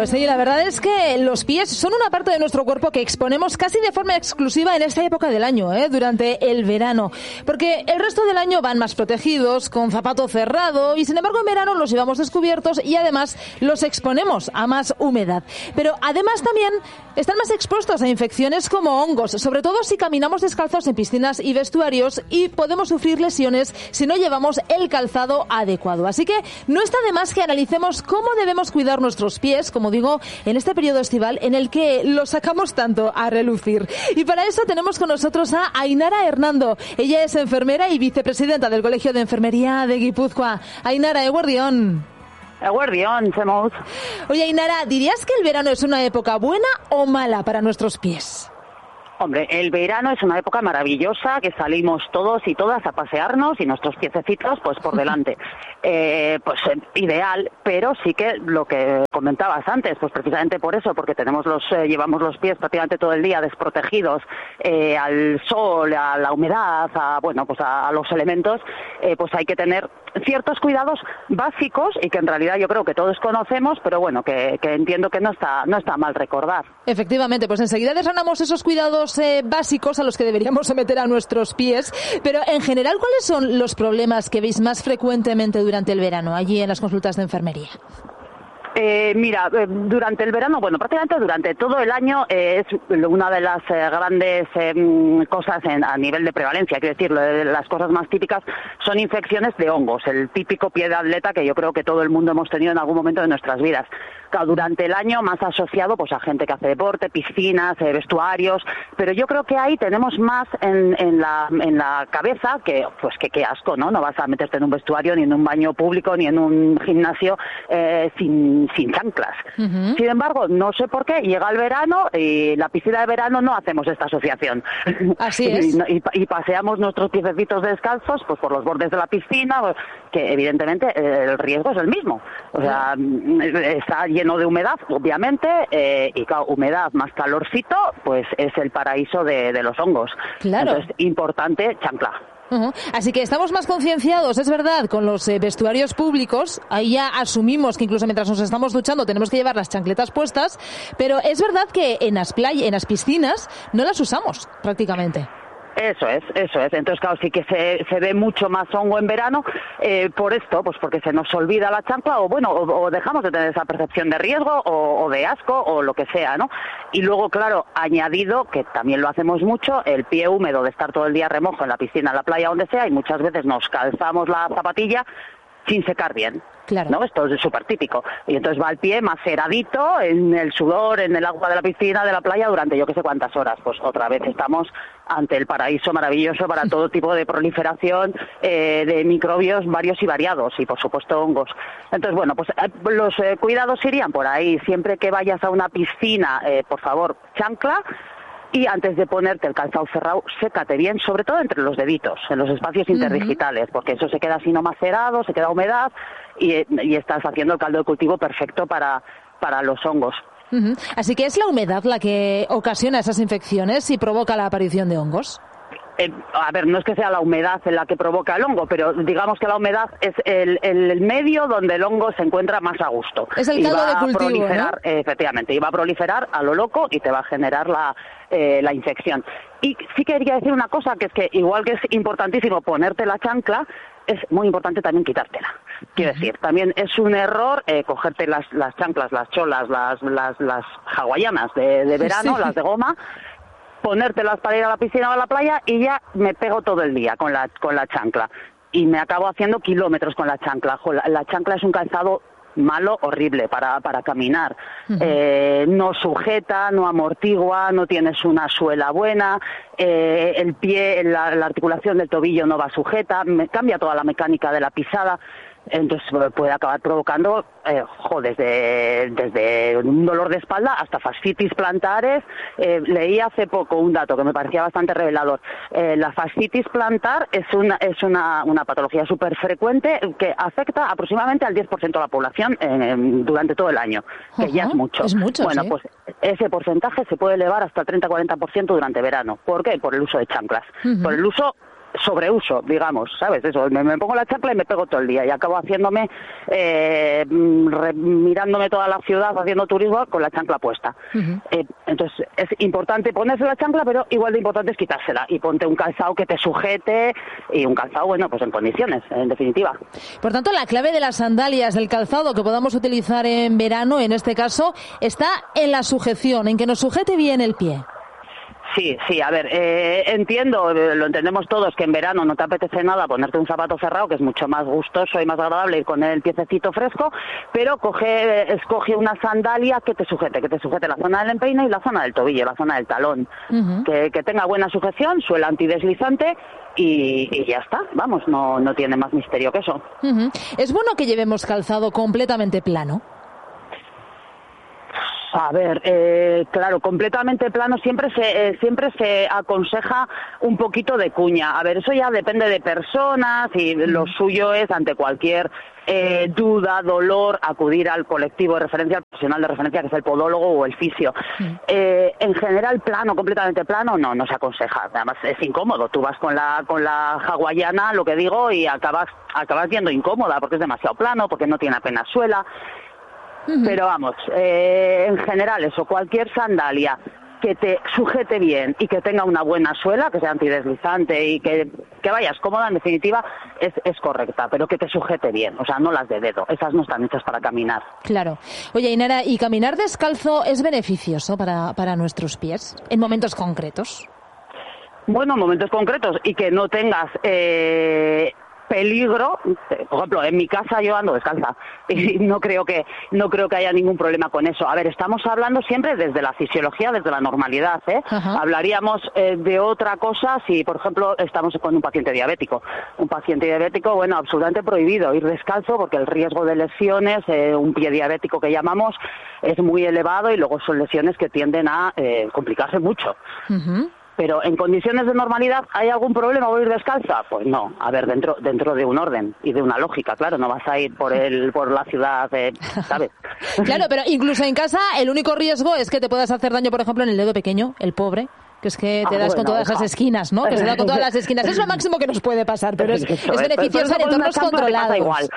Pues sí, la verdad es que los pies son una parte de nuestro cuerpo que exponemos casi de forma exclusiva en esta época del año, durante el verano. Porque el resto del año van más protegidos, con zapato cerrado, y sin embargo en verano los llevamos descubiertos y además los exponemos a más humedad. Pero además también están más expuestos a infecciones como hongos, sobre todo si caminamos descalzos en piscinas y vestuarios, y podemos sufrir lesiones si no llevamos el calzado adecuado. Así que no está de más que analicemos cómo debemos cuidar nuestros pies, como digo, en este periodo estival en el que los sacamos tanto a relucir. Y para eso tenemos con nosotros a Ainara Hernando. Ella es enfermera y vicepresidenta del Colegio de Enfermería de Guipúzcoa. Ainara, eguerdión. Eguerdión, Semous. Oye, Ainara, ¿dirías que el verano es una época buena o mala para nuestros pies? Hombre, el verano es una época maravillosa, que salimos todos y todas a pasearnos y nuestros piececitos pues por delante. Ideal, pero sí que lo que comentabas antes, pues precisamente por eso, porque llevamos los pies prácticamente todo el día desprotegidos al sol, a la humedad, a los elementos, pues hay que tener ciertos cuidados básicos y que en realidad yo creo que todos conocemos, pero bueno, que entiendo que no está mal recordar. Efectivamente, pues enseguida desgranamos esos cuidados básicos a los que deberíamos someter a nuestros pies, pero en general, ¿cuáles son los problemas que veis más frecuentemente durante el verano allí en las consultas de enfermería? Durante el verano, prácticamente durante todo el año es una de las grandes cosas a nivel de prevalencia, quiero decir, las cosas más típicas son infecciones de hongos, el típico pie de atleta que yo creo que todo el mundo hemos tenido en algún momento de nuestras vidas. Claro, durante el año más asociado pues a gente que hace deporte, piscinas, vestuarios, pero yo creo que ahí tenemos más en la cabeza que qué asco, ¿no? No vas a meterte en un vestuario, ni en un baño público, ni en un gimnasio sin chanclas. Uh-huh. Sin embargo, no sé por qué, llega el verano y la piscina de verano no hacemos esta asociación. Así es. Y paseamos nuestros piececitos descalzos pues por los bordes de la piscina, que evidentemente el riesgo es el mismo. O sea, está lleno de humedad, obviamente, y claro, humedad más calorcito, pues es el paraíso de los hongos. Claro. Entonces, importante, chancla. Uh-huh. Así que estamos más concienciados, es verdad, con los vestuarios públicos. Ahí ya asumimos que incluso mientras nos estamos duchando tenemos que llevar las chancletas puestas, pero es verdad que en las piscinas no las usamos prácticamente. Eso es. Entonces, claro, sí que se ve mucho más hongo en verano por esto, pues porque se nos olvida la chancla o dejamos de tener esa percepción de riesgo o de asco o lo que sea, ¿no? Y luego, claro, añadido, que también lo hacemos mucho, el pie húmedo de estar todo el día remojo en la piscina, en la playa, donde sea, y muchas veces nos calzamos la zapatilla sin secar bien. Claro. ¿No? Esto es súper típico. Y entonces va el pie maceradito en el sudor, en el agua de la piscina, de la playa, durante yo que sé cuántas horas. Pues otra vez estamos ante el paraíso maravilloso para todo tipo de proliferación de microbios varios y variados, y por supuesto hongos. Entonces, pues los cuidados irían por ahí. Siempre que vayas a una piscina, por favor, chancla. Y antes de ponerte el calzado cerrado, sécate bien, sobre todo entre los deditos, en los espacios interdigitales, porque eso se queda así no macerado, se queda humedad y estás haciendo el caldo de cultivo perfecto para los hongos. Uh-huh. Así que es la humedad la que ocasiona esas infecciones y provoca la aparición de hongos. No es que sea la humedad en la que provoca el hongo, pero digamos que la humedad es el medio donde el hongo se encuentra más a gusto. Es el caldo de cultivo, ¿no? Efectivamente, y va a proliferar a lo loco y te va a generar la infección. Y sí quería decir una cosa, que es que igual que es importantísimo ponerte la chancla, es muy importante también quitártela. Quiero decir, también es un error cogerte las chanclas, las cholas, las hawaianas de verano, sí, las de goma, ponértelas para ir a la piscina o a la playa y ya me pego todo el día con la chancla. Y me acabo haciendo kilómetros con la chancla. La chancla es un calzado malo, horrible para caminar. Uh-huh. No sujeta, no amortigua, no tienes una suela buena, el pie, la articulación del tobillo no va sujeta, cambia toda la mecánica de la pisada. Entonces puede acabar provocando desde un dolor de espalda hasta fascitis plantares. Leí hace poco un dato que me parecía bastante revelador. La fascitis plantar es una patología súper frecuente que afecta aproximadamente al 10% de la población durante todo el año, que ya es mucho. Es mucho, bueno, sí. Pues ese porcentaje se puede elevar hasta el 30-40% durante verano. ¿Por qué? Por el uso de chanclas. Uh-huh. Por el uso sobreuso, digamos, ¿sabes? Eso, me pongo la chancla y me pego todo el día y acabo haciéndome, mirándome toda la ciudad, haciendo turismo con la chancla puesta. Entonces, es importante ponerse la chancla, pero igual de importante es quitársela y ponte un calzado que te sujete y un calzado, bueno, pues en condiciones, en definitiva. Por tanto, la clave de las sandalias, del calzado que podamos utilizar en verano, en este caso, está en la sujeción, en que nos sujete bien el pie. Sí, a ver, entiendo, lo entendemos todos, que en verano no te apetece nada ponerte un zapato cerrado, que es mucho más gustoso y más agradable ir con el piececito fresco, pero escoge una sandalia que te sujete la zona del empeine y la zona del tobillo, la zona del talón, que tenga buena sujeción, suela antideslizante y ya está, vamos, no tiene más misterio que eso. ¿Es bueno que llevemos calzado completamente plano? A ver, claro, completamente plano siempre se aconseja un poquito de cuña. A ver, eso ya depende de personas y lo suyo es ante cualquier duda, dolor, acudir al colectivo de referencia, al profesional de referencia, que es el podólogo o el fisio. En general, plano, completamente plano, no se aconseja. Además, es incómodo. Tú vas con la hawaiana, lo que digo, y acabas yendo incómoda porque es demasiado plano, porque no tiene apenas suela. Pero vamos, en general eso, cualquier sandalia que te sujete bien y que tenga una buena suela, que sea antideslizante y que vayas cómoda, en definitiva, es correcta, pero que te sujete bien, o sea, no las de dedo, esas no están hechas para caminar. Claro. Oye, Ainara, ¿y caminar descalzo es beneficioso para nuestros pies en momentos concretos? Bueno, en momentos concretos y que no tengas peligro. Por ejemplo, en mi casa yo ando descalza y no creo que haya ningún problema con eso. A ver, estamos hablando siempre desde la fisiología, desde la normalidad, ¿eh? Hablaríamos de otra cosa si, por ejemplo, estamos con un paciente diabético. Un paciente diabético, bueno, absolutamente prohibido ir descalzo porque el riesgo de lesiones, un pie diabético que llamamos, es muy elevado y luego son lesiones que tienden a complicarse mucho. Pero en condiciones de normalidad, ¿hay algún problema voy a ir descalza? Pues no. A ver, dentro de un orden y de una lógica, claro, no vas a ir por la ciudad, ¿sabes? Claro, pero incluso en casa el único riesgo es que te puedas hacer daño, por ejemplo, en el dedo pequeño, el pobre, que es que te das con todas las esquinas, ¿no? Que se da con todas las esquinas. Es lo máximo que nos puede pasar, pero es beneficioso en entornos controlados.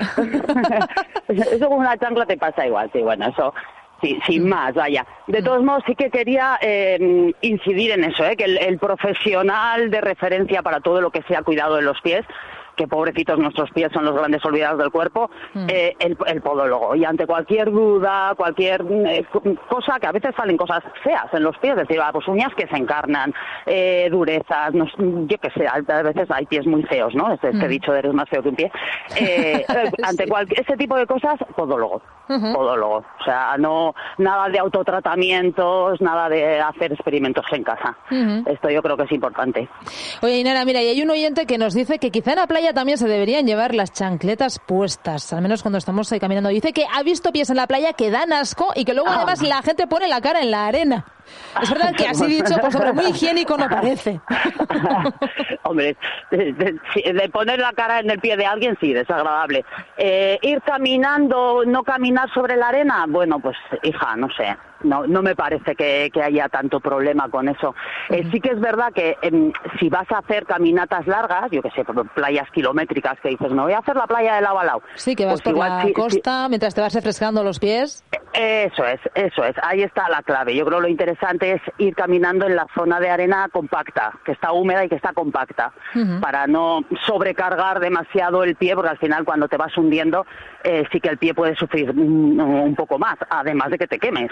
Eso con una chancla te pasa igual, sí, bueno, eso... Sí, sin más, vaya. De todos modos, sí que quería incidir en eso, que el profesional de referencia para todo lo que sea cuidado de los pies, que pobrecitos nuestros pies son los grandes olvidados del cuerpo, el podólogo. Y ante cualquier duda, cualquier cosa, que a veces salen cosas feas en los pies, es decir, pues uñas que se encarnan, durezas, yo qué sé, a veces hay pies muy feos, ¿no? Este dicho de eres más feo que un pie. Ante ese tipo de cosas, podólogo. Podólogo. O sea, nada de autotratamientos, nada de hacer experimentos en casa. Esto yo creo que es importante. Oye, Ainara, mira, y hay un oyente que nos dice que quizá en la playa también se deberían llevar las chancletas puestas, al menos cuando estamos ahí caminando. Dice que ha visto pies en la playa que dan asco y que luego además la gente pone la cara en la arena. Es verdad que así dicho, pues hombre, muy higiénico no parece. Hombre, de poner la cara en el pie de alguien, sí, desagradable. Ir caminando, no caminar sobre la arena, bueno, pues hija, no sé. No me parece que haya tanto problema con eso. Sí que es verdad que si vas a hacer caminatas largas, yo que sé, playas kilométricas, que dices, no voy a hacer la playa de lado a lado. Sí, que vas pues por la costa mientras te vas refrescando los pies. Eso es. Ahí está la clave. Yo creo que lo interesante es ir caminando en la zona de arena compacta, que está húmeda y que está compacta, para no sobrecargar demasiado el pie, porque al final cuando te vas hundiendo, sí que el pie puede sufrir un poco más, además de que te quemes.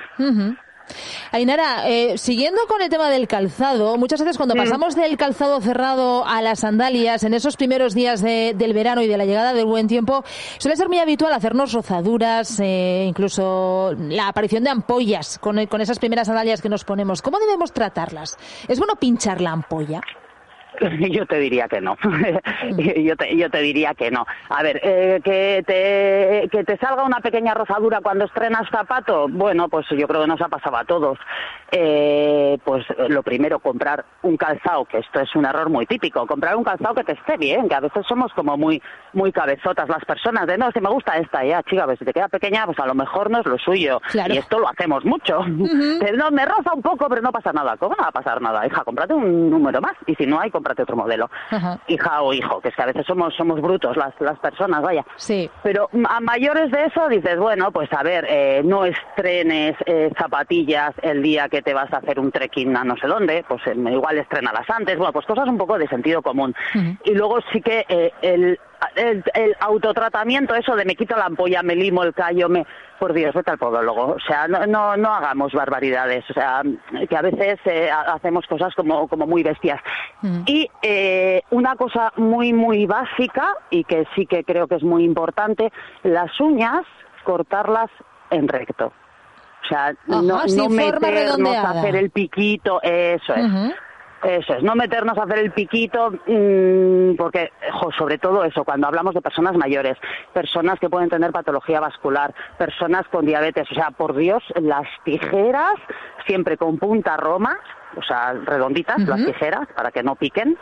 Ainara, siguiendo con el tema del calzado, muchas veces cuando pasamos del calzado cerrado a las sandalias, en esos primeros días del verano y de la llegada del buen tiempo, suele ser muy habitual hacernos rozaduras, incluso la aparición de ampollas con esas primeras sandalias que nos ponemos. ¿Cómo debemos tratarlas? ¿Es bueno pinchar la ampolla? Yo te diría que no. Yo te diría que no. A ver, que te salga una pequeña rozadura cuando estrenas zapato, bueno, pues yo creo que nos ha pasado a todos. Pues lo primero, comprar un calzado, que esto es un error muy típico, comprar un calzado que te esté bien, que a veces somos como muy cabezotas las personas, de no, si me gusta esta, ya, chica, pues si te queda pequeña, pues a lo mejor no es lo suyo. Claro. Y esto lo hacemos mucho. No, me roza un poco, pero no pasa nada. ¿Cómo no va a pasar nada? Hija, cómprate un número más, y si no hay, cómprate otro modelo. Ajá. Hija o hijo, que es que a veces somos brutos las personas, vaya. Sí. Pero a mayores de eso dices, bueno, pues a ver, no estrenes zapatillas el día que te vas a hacer un trekking a no sé dónde, pues igual estrénalas antes, bueno, pues cosas un poco de sentido común. Uh-huh. Y luego sí que el autotratamiento, eso de me quito la ampolla, me limo el callo, por Dios, vete al podólogo. O sea, no hagamos barbaridades. O sea, que a veces hacemos cosas como muy bestias. Y una cosa muy, muy básica, y que sí que creo que es muy importante, las uñas, cortarlas en recto. O sea, no meternos a hacer el piquito, eso es. Uh-huh. Eso es, no meternos a hacer el piquito, porque, sobre todo eso, cuando hablamos de personas mayores, personas que pueden tener patología vascular, personas con diabetes, o sea, por Dios, las tijeras siempre con punta roma, o sea, redonditas, uh-huh. Las tijeras, para que no piquen,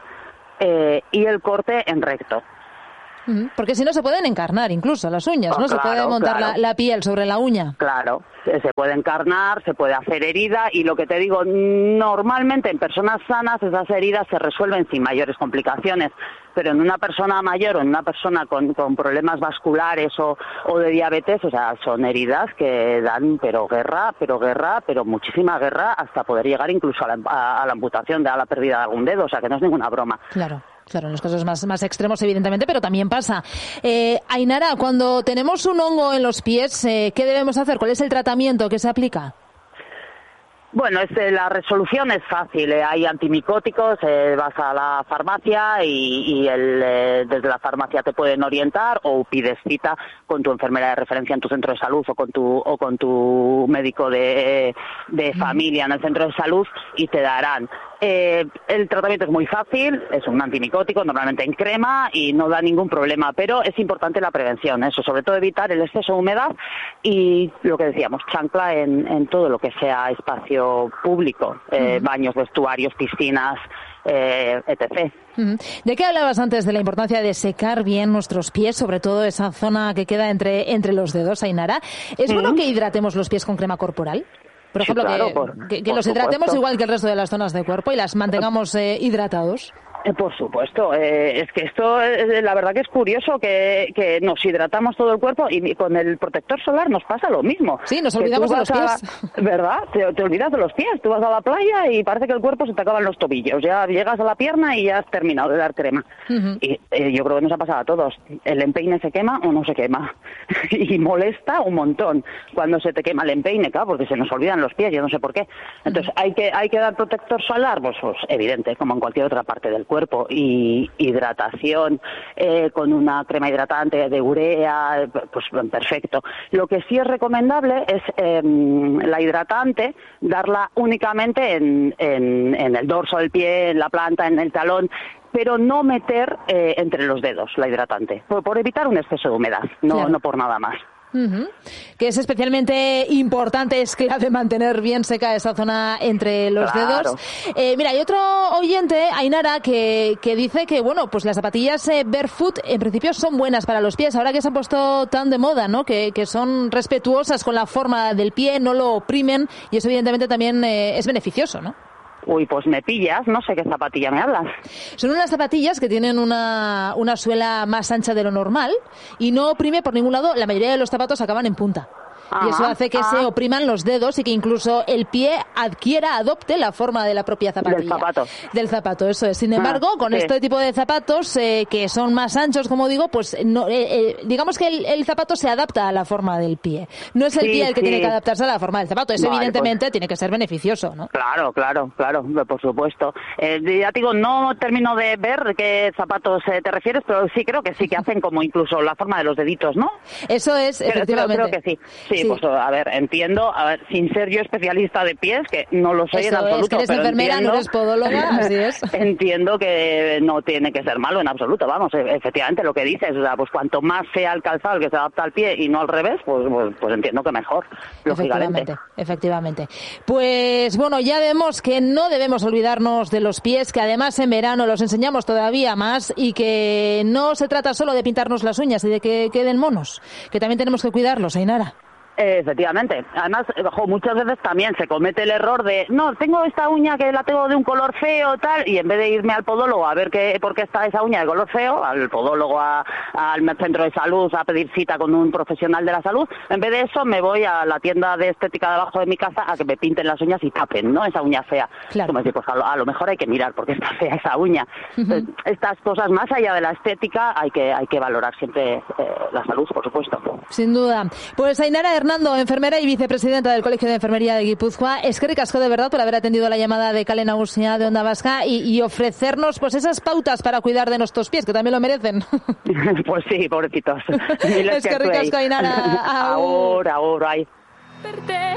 y el corte en recto. Porque si no se pueden encarnar incluso las uñas, ¿no? Claro, se puede montar la piel sobre la uña. Claro, se puede encarnar, se puede hacer herida y lo que te digo, normalmente en personas sanas esas heridas se resuelven sin mayores complicaciones, pero en una persona mayor o en una persona con problemas vasculares o de diabetes, o sea, son heridas que dan pero muchísima guerra hasta poder llegar incluso a la amputación, a la pérdida de algún dedo, o sea que no es ninguna broma. Claro. Claro, en los casos más extremos, evidentemente, pero también pasa. Ainara, cuando tenemos un hongo en los pies, ¿qué debemos hacer? ¿Cuál es el tratamiento que se aplica? Bueno, la resolución es fácil. Hay antimicóticos, vas a la farmacia y desde la farmacia te pueden orientar o pides cita con tu enfermera de referencia en tu centro de salud o con tu médico de familia en el centro de salud y te darán. El tratamiento es muy fácil, es un antimicótico, normalmente en crema y no da ningún problema, pero es importante la prevención, eso, sobre todo evitar el exceso de humedad y lo que decíamos, chancla en todo lo que sea espacio público, baños, vestuarios, piscinas, etc. ¿De qué hablabas antes de la importancia de secar bien nuestros pies, sobre todo esa zona que queda entre los dedos, Ainara? ¿Es bueno que hidratemos los pies con crema corporal? Por ejemplo, sí, claro, que los hidratemos igual que el resto de las zonas de cuerpo y las mantengamos hidratados. Por supuesto, es que esto, la verdad que es curioso que nos hidratamos todo el cuerpo y con el protector solar nos pasa lo mismo. Sí, nos olvidamos de los pies. ¿Verdad? Te olvidas de los pies, tú vas a la playa y parece que el cuerpo se te acaban los tobillos, ya llegas a la pierna y ya has terminado de dar crema. Uh-huh. Y yo creo que nos ha pasado a todos, el empeine se quema o no se quema y molesta un montón cuando se te quema el empeine, claro, porque se nos olvidan los pies, yo no sé por qué. Entonces, ¿hay que dar protector solar? Pues evidente, como en cualquier otra parte del cuerpo, y hidratación con una crema hidratante de urea, pues perfecto. Lo que sí es recomendable es la hidratante darla únicamente en el dorso del pie, en la planta, en el talón, pero no meter entre los dedos la hidratante, por evitar un exceso de humedad, no por nada más. Uh-huh. Que es especialmente importante, es clave mantener bien seca esa zona entre los dedos. Mira, hay otro oyente, Ainara, que dice que, bueno, pues las zapatillas barefoot en principio son buenas para los pies, ahora que se han puesto tan de moda, ¿no? Que son respetuosas con la forma del pie, no lo oprimen, y eso evidentemente también es beneficioso, ¿no? Uy, pues me pillas, no sé qué zapatilla me hablas. Son unas zapatillas que tienen una suela más ancha de lo normal y no oprime por ningún lado, la mayoría de los zapatos acaban en punta. Y eso hace que se opriman los dedos y que incluso el pie adopte la forma de la propia zapatilla. Del zapato, eso es. Sin embargo, con este tipo de zapatos que son más anchos, como digo, pues no, digamos que el zapato se adapta a la forma del pie. No es el pie el que tiene que adaptarse a la forma del zapato. Eso evidentemente tiene que ser beneficioso, ¿no? Claro, por supuesto. Ya te digo, no termino de ver qué zapatos te refieres, pero sí creo que sí, que hacen como incluso la forma de los deditos, ¿no? Eso es, efectivamente. Creo que sí. Pues a ver, entiendo, sin ser yo especialista de pies, que no lo soy en absoluto, es que eres enfermera, no eres podóloga, así es. Entiendo que no tiene que ser malo en absoluto, vamos, efectivamente lo que dices, o sea, pues cuanto más sea el calzado el que se adapta al pie y no al revés, pues entiendo que mejor, lógicamente. Efectivamente. Pues bueno, ya vemos que no debemos olvidarnos de los pies, que además en verano los enseñamos todavía más y que no se trata solo de pintarnos las uñas y de que queden monos, que también tenemos que cuidarlos, Ainara. Efectivamente. Además, muchas veces también se comete el error de, no, tengo esta uña que la tengo de un color feo, tal, y en vez de irme al podólogo a ver por qué está esa uña de color feo, al podólogo, al centro de salud, a pedir cita con un profesional de la salud, en vez de eso me voy a la tienda de estética debajo de mi casa a que me pinten las uñas y tapen, ¿no? Esa uña fea. Claro. Como decir, pues a lo mejor hay que mirar porque está fea esa uña. Entonces, estas cosas, más allá de la estética, hay que valorar siempre la salud, por supuesto. Sin duda. Pues Ainara Hernando, enfermera y vicepresidenta del Colegio de Enfermería de Guipúzcoa, eskerrik asko de verdad por haber atendido la llamada de Kale Nagusia de Onda Vasca y ofrecernos pues esas pautas para cuidar de nuestros pies, que también lo merecen. Pues sí, pobrecitos. Eskerrik asko, Ainara. Ahora, ahora.